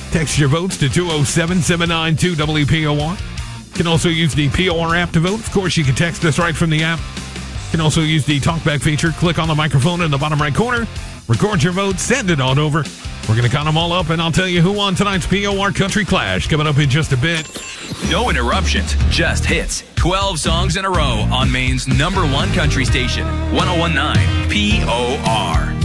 Text your votes to 207-792-WPOR. You can also use the POR app to vote. Of course, you can text us right from the app. You can also use the talkback feature. Click on the microphone in the bottom right corner. Record your vote. Send it on over. We're going to count them all up, and I'll tell you who won tonight's POR Country Clash coming up in just a bit. No interruptions, just hits. 12 songs in a row on Maine's #1 country station, 101.9 POR.